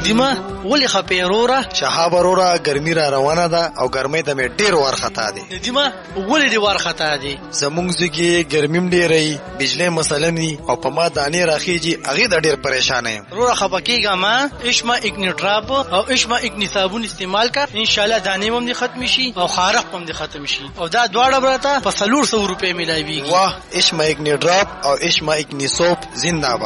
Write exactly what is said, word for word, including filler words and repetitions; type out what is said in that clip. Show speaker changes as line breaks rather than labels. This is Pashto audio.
ندیمه ولې خپې وروره؟
شهاب وروره ګرمي را روانه ده او ګرمۍ ته مې ډېر وارخطا دی.
ندیمه ولې دې وارخطا دی؟
زمونږ ځای کې ګرمي هم ډېره بجلی مسله نه او په ما دانې راخېږي، هغې ته ډېر پریشانه یم.
وروره خفه کېږه مه. اشما اکني ډراپ او اشما اکني صابون استعمال کړه، انشاءالله دانې هم دې ختم شي او خارښ هم دې ختم شي او دا دواړه به راته په څلور سوه روپۍ میلاویږي.
واه اشما اکني ډراپ او اشما اکني سوپ زنده باد.